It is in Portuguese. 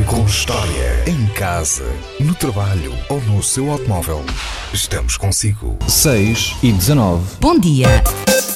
com história. Em casa, no trabalho ou no seu automóvel. Estamos consigo. 6:19. Bom dia!